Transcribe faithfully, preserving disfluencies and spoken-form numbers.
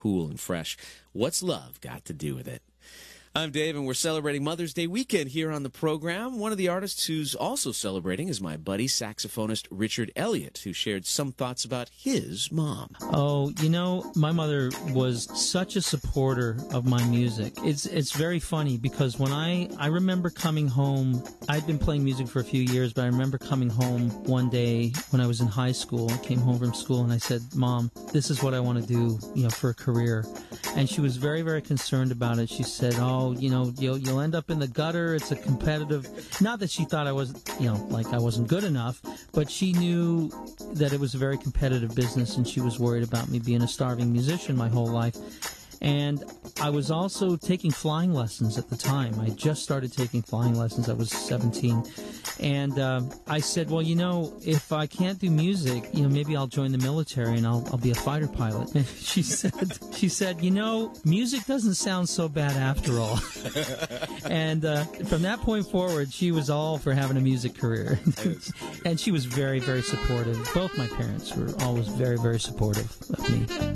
cool and fresh. What's love got to do with it? I'm Dave, and we're celebrating Mother's Day weekend here on the program. One of the artists who's also celebrating is my buddy, saxophonist Richard Elliott, who shared some thoughts about his mom. Oh, you know, my mother was such a supporter of my music. It's it's very funny because when I, I remember coming home, I'd been playing music for a few years, but I remember coming home one day when I was in high school. I came home from school and I said, Mom, this is what I want to do, you know, for a career. And she was very, very concerned about it. She said, oh, you know, you'll, you'll end up in the gutter. It's a competitive, not that she thought I was, you know, like I wasn't good enough, but she knew that it was a very competitive business and she was worried about me being a starving musician my whole life. And I was also taking flying lessons at the time. I just started taking flying lessons. I was seventeen. And uh, I said, well, you know, if I can't do music, you know, maybe I'll join the military and I'll, I'll be a fighter pilot. And she said, she said, you know, music doesn't sound so bad after all. And uh, from that point forward, she was all for having a music career. And she was very, very supportive. Both my parents were always very, very supportive of me.